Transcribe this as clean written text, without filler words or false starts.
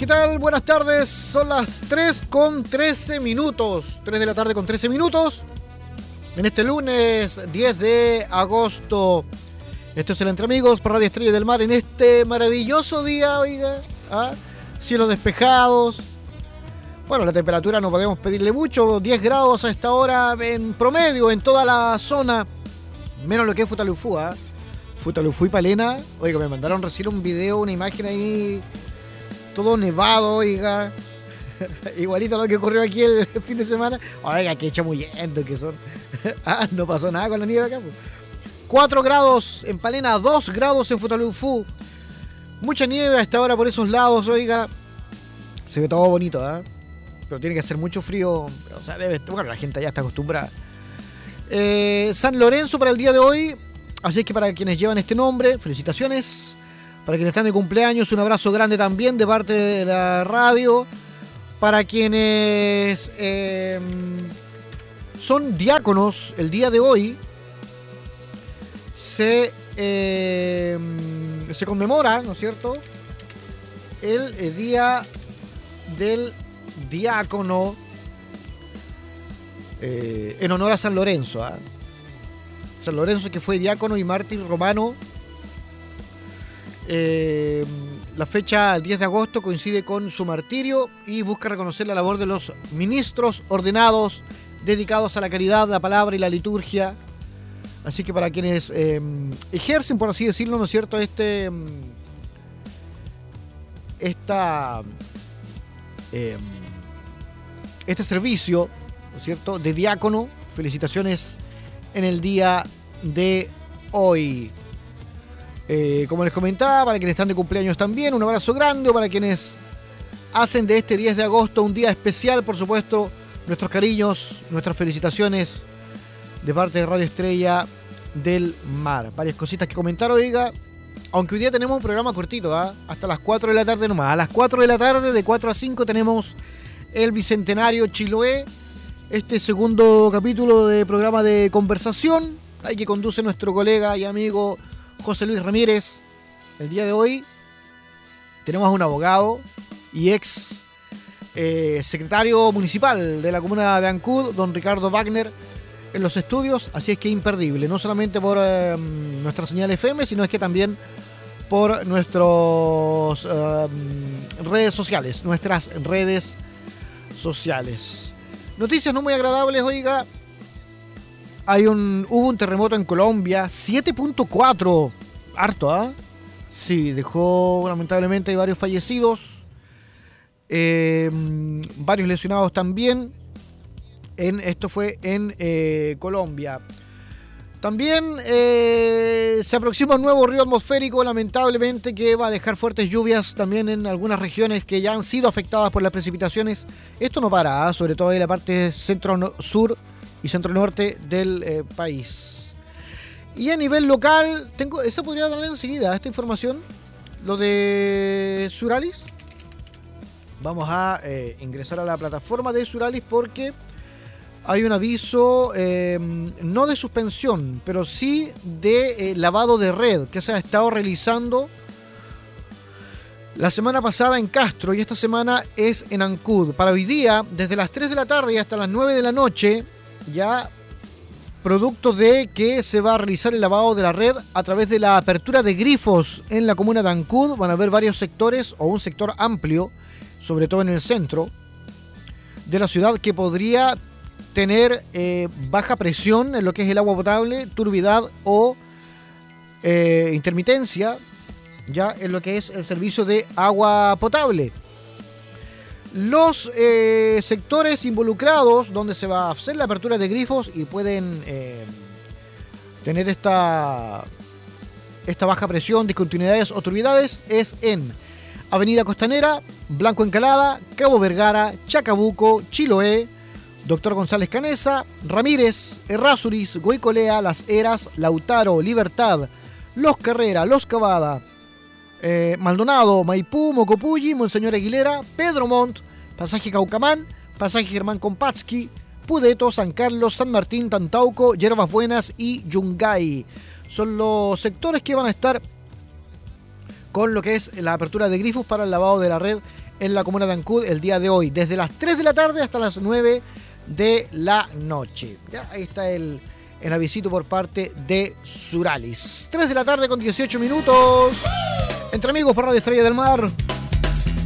¿Qué tal? Buenas tardes, son las 3 con 13 minutos. 3 de la tarde con 13 minutos. En este lunes 10 de agosto. Esto es el Entre Amigos por Radio Estrella del Mar. En este maravilloso día, oiga. Cielos despejados. Bueno, la temperatura no podemos pedirle mucho. 10 grados a esta hora en promedio en toda la zona. Menos lo que es Futalufú, Futalufú y Palena. Oiga, me mandaron recién un video, una imagen ahí. Todo nevado, oiga. Igualito a lo que ocurrió aquí el fin de semana. Oiga, qué chamuyento que son. No pasó nada con la nieve acá, pues. 4 grados en Palena, 2 grados en Futalufú. Mucha nieve a esta hora por esos lados, oiga. Se ve todo bonito, pero tiene que hacer mucho frío. O sea, bueno, la gente ya está acostumbrada. San Lorenzo para el día de hoy. Así es que para quienes llevan este nombre, felicitaciones. Para quienes están de cumpleaños, un abrazo grande también de parte de la radio. Para quienes son diáconos, el día de hoy se conmemora, ¿no es cierto?, el día del diácono en honor a San Lorenzo. San Lorenzo, que fue diácono y mártir romano. La fecha, el 10 de agosto, coincide con su martirio y busca reconocer la labor de los ministros ordenados dedicados a la caridad, la palabra y la liturgia. Así que para quienes ejercen, por así decirlo, ¿no es cierto?, este servicio, ¿no es cierto?, de diácono, felicitaciones en el día de hoy. Como les comentaba, para quienes están de cumpleaños también, un abrazo grande. Para quienes hacen de este 10 de agosto un día especial, por supuesto, nuestros cariños, nuestras felicitaciones de parte de Radio Estrella del Mar. Varias cositas que comentar, oiga. Aunque hoy día tenemos un programa cortito, hasta las 4 de la tarde nomás. A las 4 de la tarde, de 4 a 5, tenemos el Bicentenario Chiloé. Este segundo capítulo de programa de conversación, ahí que conduce nuestro colega y amigo José Luis Ramírez. El día de hoy tenemos a un abogado y ex secretario municipal de la comuna de Ancud, don Ricardo Wagner, en los estudios. Así es que imperdible, no solamente por nuestra señal FM, sino es que también por nuestras redes sociales. Noticias no muy agradables, oiga. Hubo un terremoto en Colombia, 7.4, harto, Sí, dejó lamentablemente hay varios fallecidos, varios lesionados también. Esto fue en Colombia. También se aproxima un nuevo río atmosférico, lamentablemente, que va a dejar fuertes lluvias también en algunas regiones que ya han sido afectadas por las precipitaciones. Esto no para, sobre todo en la parte centro-sur y centro-norte del país. Y a nivel local, esa podría darle enseguida esta información, lo de Suralis. Vamos a ingresar a la plataforma de Suralis porque hay un aviso, no de suspensión, pero sí de lavado de red que se ha estado realizando la semana pasada en Castro y esta semana es en Ancud. Para hoy día, desde las 3 de la tarde y hasta las 9 de la noche, ya producto de que se va a realizar el lavado de la red a través de la apertura de grifos en la comuna de Ancud. Van a haber varios sectores o un sector amplio, sobre todo en el centro de la ciudad, que podría tener baja presión en lo que es el agua potable, turbidez o intermitencia ya en lo que es el servicio de agua potable. Los sectores involucrados donde se va a hacer la apertura de grifos y pueden tener esta baja presión, discontinuidades o turbidades es en Avenida Costanera, Blanco Encalada, Cabo Vergara, Chacabuco, Chiloé, Doctor González Canesa, Ramírez, Errázuriz, Goicolea, Las Heras, Lautaro, Libertad, Los Carrera, Los Cavada, Maldonado, Maipú, Mocopulli, Monseñor Aguilera, Pedro Montt, Pasaje Caucamán, Pasaje Germán Kompatsky, Pudeto, San Carlos, San Martín, Tantauco, Yerbas Buenas y Yungay. Son los sectores que van a estar con lo que es la apertura de grifos para el lavado de la red en la comuna de Ancud el día de hoy, desde las 3 de la tarde hasta las 9 de la noche. Ya, ahí está el avisito por parte de Suralis. 3 de la tarde con 18 minutos. Entre amigos por Radio Estrella del Mar.